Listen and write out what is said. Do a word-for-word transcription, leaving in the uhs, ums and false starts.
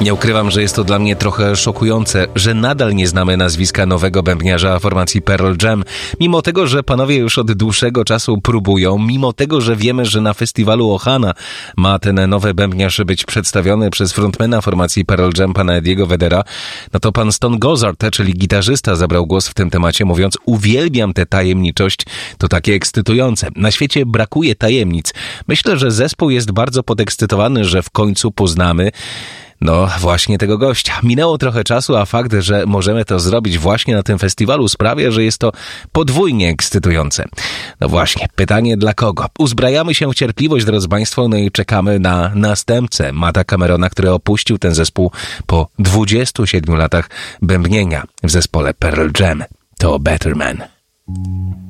Nie ukrywam, że jest to dla mnie trochę szokujące, że nadal nie znamy nazwiska nowego bębniarza formacji Pearl Jam, mimo tego, że panowie już od dłuższego czasu próbują, mimo tego, że wiemy, że na festiwalu Ohana ma ten nowy bębniarz być przedstawiony przez frontmana formacji Pearl Jam, pana Ediego Vedera, no to pan Stone Gossard, czyli gitarzysta, zabrał głos w tym temacie, mówiąc: uwielbiam tę tajemniczość, to takie ekscytujące. Na świecie brakuje tajemnic. Myślę, że zespół jest bardzo podekscytowany, że w końcu poznamy no właśnie tego gościa. Minęło trochę czasu, a fakt, że możemy to zrobić właśnie na tym festiwalu, sprawia, że jest to podwójnie ekscytujące. No właśnie, pytanie dla kogo? Uzbrajamy się w cierpliwość, drodzy państwo, no i czekamy na następcę Matta Camerona, który opuścił ten zespół po dwudziestu siedmiu latach bębnienia w zespole Pearl Jam. To Better Man.